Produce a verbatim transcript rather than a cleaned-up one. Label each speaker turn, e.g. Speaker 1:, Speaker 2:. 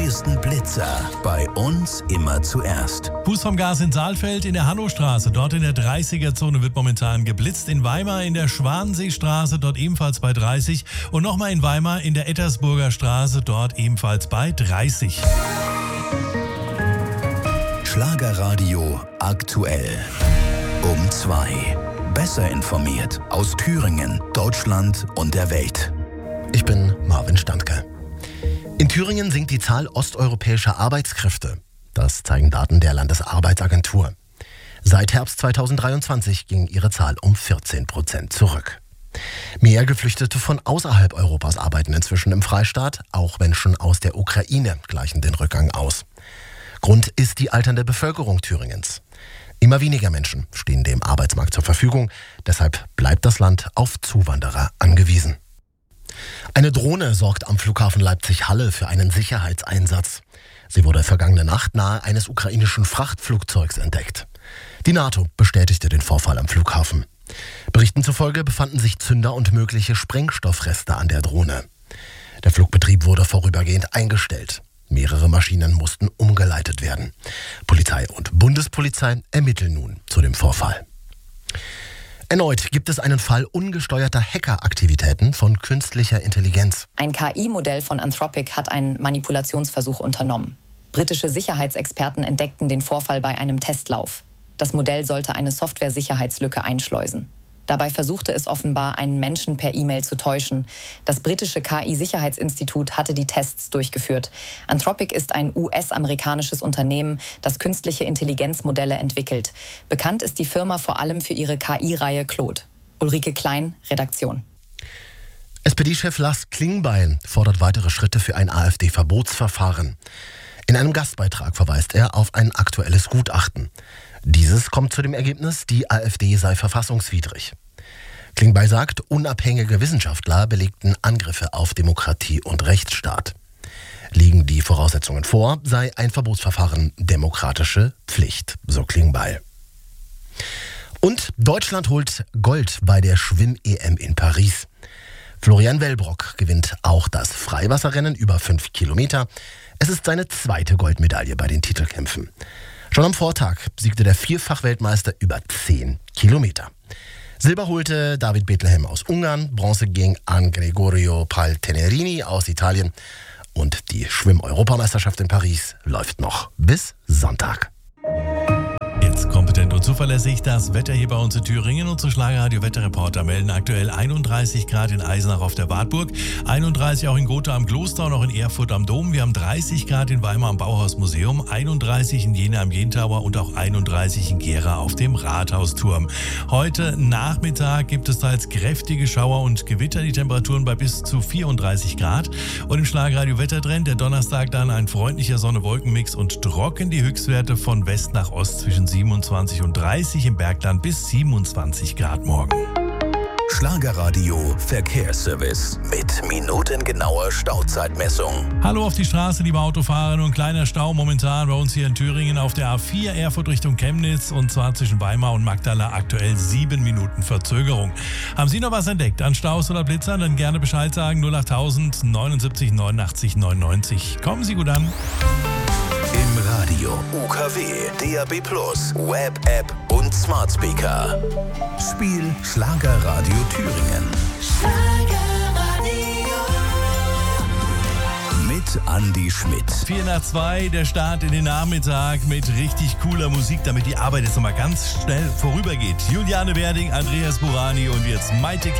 Speaker 1: neuesten Blitzer bei uns immer zuerst.
Speaker 2: Fuß vom Gas in Saalfeld in der Hannowstraße. Dort in der dreißiger-Zone wird momentan geblitzt. In Weimar in der Schwanseestraße, dort ebenfalls bei dreißig. Und nochmal in Weimar in der Ettersburger Straße, dort ebenfalls bei dreißig.
Speaker 1: Schlagerradio aktuell. Um zwei. Besser informiert aus Thüringen, Deutschland und der Welt.
Speaker 3: Ich bin Marvin Standke. In Thüringen sinkt die Zahl osteuropäischer Arbeitskräfte. Das zeigen Daten der Landesarbeitsagentur. Seit Herbst zweitausenddreiundzwanzig ging ihre Zahl um vierzehn Prozent zurück. Mehr Geflüchtete von außerhalb Europas arbeiten inzwischen im Freistaat. Auch Menschen aus der Ukraine gleichen den Rückgang aus. Grund ist die alternde Bevölkerung Thüringens. Immer weniger Menschen stehen dem Arbeitsmarkt zur Verfügung. Deshalb bleibt das Land auf Zuwanderer angewiesen. Eine Drohne sorgt am Flughafen Leipzig-Halle für einen Sicherheitseinsatz. Sie wurde vergangene Nacht nahe eines ukrainischen Frachtflugzeugs entdeckt. Die NATO bestätigte den Vorfall am Flughafen. Berichten zufolge befanden sich Zünder und mögliche Sprengstoffreste an der Drohne. Der Flugbetrieb wurde vorübergehend eingestellt. Mehrere Maschinen mussten umgeleitet werden. Polizei und Bundespolizei ermitteln nun zu dem Vorfall. Erneut gibt es einen Fall ungesteuerter Hackeraktivitäten von künstlicher Intelligenz.
Speaker 4: Ein K I-Modell von Anthropic hat einen Manipulationsversuch unternommen. Britische Sicherheitsexperten entdeckten den Vorfall bei einem Testlauf. Das Modell sollte eine Software-Sicherheitslücke einschleusen. Dabei versuchte es offenbar, einen Menschen per E-Mail zu täuschen. Das britische K I-Sicherheitsinstitut hatte die Tests durchgeführt. Anthropic ist ein U S-amerikanisches Unternehmen, das künstliche Intelligenzmodelle entwickelt. Bekannt ist die Firma vor allem für ihre K I-Reihe Claude. Ulrike Klein, Redaktion.
Speaker 3: S P D-Chef Lars Klingbeil fordert weitere Schritte für ein AfD-Verbotsverfahren. In einem Gastbeitrag verweist er auf ein aktuelles Gutachten. Dieses kommt zu dem Ergebnis, die AfD sei verfassungswidrig. Klingbeil sagt, unabhängige Wissenschaftler belegten Angriffe auf Demokratie und Rechtsstaat. Liegen die Voraussetzungen vor, sei ein Verbotsverfahren demokratische Pflicht, so Klingbeil. Und Deutschland holt Gold bei der Schwimm-E M in Paris. Florian Wellbrock gewinnt auch das Freiwasserrennen über fünf Kilometer. Es ist seine zweite Goldmedaille bei den Titelkämpfen. Schon am Vortag siegte der Vierfach-Weltmeister über zehn Kilometer. Silber holte David Bethlehem aus Ungarn, Bronze ging an Gregorio Paltenerini aus Italien und die Schwimm-Europameisterschaft in Paris läuft noch bis Sonntag.
Speaker 2: Jetzt kompetent und zuverlässig das Wetter hier bei uns in Thüringen. Unsere Schlagerradio-Wetterreporter melden aktuell einunddreißig Grad in Eisenach auf der Wartburg, einunddreißig auch in Gotha am Kloster und auch in Erfurt am Dom. Wir haben dreißig Grad in Weimar am Bauhausmuseum, einunddreißig in Jena am Jentower und auch einunddreißig in Gera auf dem Rathausturm. Heute Nachmittag gibt es teils kräftige Schauer und Gewitter, die Temperaturen bei bis zu vierunddreißig Grad. Und im Schlagerradio-Wettertrend der Donnerstag dann ein freundlicher Sonne-Wolken-Mix und trocken, die Höchstwerte von West nach Ost zwischen siebenundzwanzig und dreißig, im Bergland bis siebenundzwanzig Grad morgen.
Speaker 1: Schlagerradio Verkehrsservice mit minutengenauer Stauzeitmessung.
Speaker 2: Hallo auf die Straße, liebe Autofahrer. Und kleiner Stau momentan bei uns hier in Thüringen auf der A vier Erfurt Richtung Chemnitz und zwar zwischen Weimar und Magdala aktuell sieben Minuten Verzögerung. Haben Sie noch was entdeckt an Staus oder Blitzern? Dann gerne Bescheid sagen. null achttausend neunundsiebzig neunundachtzig neunundneunzig. Kommen Sie gut an.
Speaker 1: Im Radio, U K W, D A B plus, Web-App und Smart Speaker. Spiel Schlagerradio Thüringen. Schlagerradio. Mit Andi Schmidt.
Speaker 2: vier nach zwei, der Start in den Nachmittag mit richtig cooler Musik, damit die Arbeit jetzt nochmal ganz schnell vorübergeht. Juliane Werding, Andreas Burani und jetzt Maite